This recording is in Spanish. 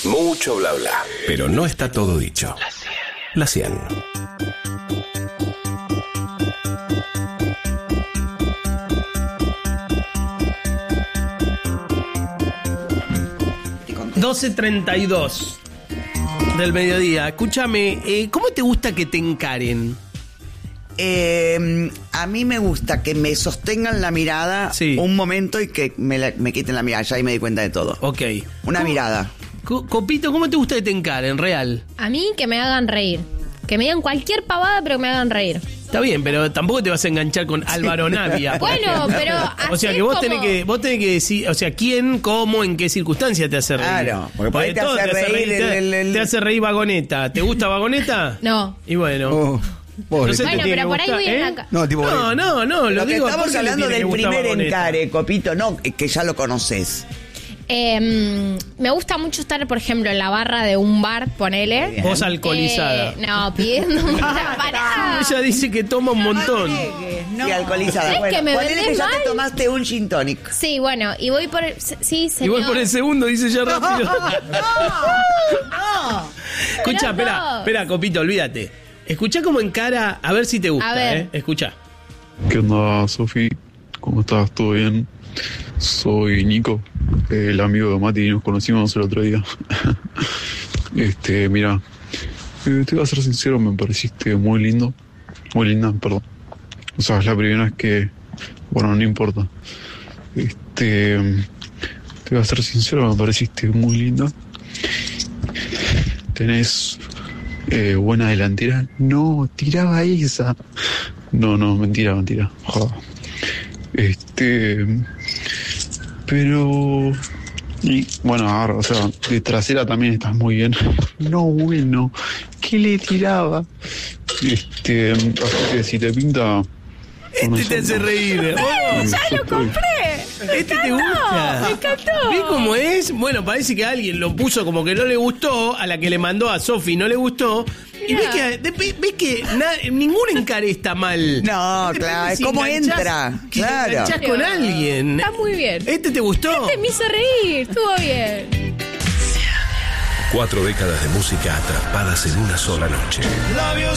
Mucho bla bla, pero no está todo dicho. La 100. ...12:32 del mediodía. Escúchame, ¿cómo te gusta que te encaren? A mí me gusta que me sostengan la mirada un momento y que me quiten la mirada. Ya ahí me di cuenta de todo. Ok. Una mirada. Copito, ¿cómo te gusta que te encaren, real? A mí que me hagan reír. Que me digan cualquier pavada, pero que me hagan reír. Está bien, pero tampoco te vas a enganchar con Álvaro Navia. Bueno, pero o sea que vos tenés que decir, o sea, quién, cómo, en qué circunstancia te hace reír. Claro, porque por ahí te hace reír te hace reír Vagoneta. ¿Te gusta Vagoneta? No. Y bueno. Bueno, pero por ahí voy en la... No, lo digo. Estamos hablando del primer encare, Copito, no, que ya lo conoces. Me gusta mucho estar, por ejemplo, en la barra de un bar, ponele. Vos alcoholizada. No, pidiendo una parada. Ella dice que toma un montón. No. Y alcoholizada. Bueno, que me ponele que ya mal. te tomaste un gin tonic. Sí, bueno, y voy por el... Sí, señor. Y voy por el segundo, dice ya rápido. No. Escucha, espera, Copito, olvídate. Escuchá como encara, a ver si te gusta, A ver. Escuchá. ¿Qué onda, Sofi? ¿Cómo estás? ¿Todo bien? Soy Nico, el amigo de Mati, y nos conocimos el otro día. Mira, te voy a ser sincero, me pareciste muy lindo. Muy linda, perdón. O sea, es la primera vez que... Bueno, no importa. Te voy a ser sincero, me pareciste muy linda. Tenés buena delantera. No, tiraba esa. No, mentira. Joder. Pero... Y bueno, ahora, o sea, de trasera también estás muy bien. No, bueno, ¿qué le tiraba? Así que si te pinta... Te hace reír. ¡Ya lo compré! ¿Te gusta? Me encantó. ¿Ves cómo es? Bueno, parece que alguien lo puso como que no le gustó, a la que le mandó a Sofi no le gustó. Y ves que ningún encare está mal. No, claro, Si ¿cómo enganchás, entra? Que Claro. te enganchás con alguien. Está muy bien. ¿Te gustó? Me hizo reír, estuvo bien. 4 décadas de música atrapadas en una sola noche.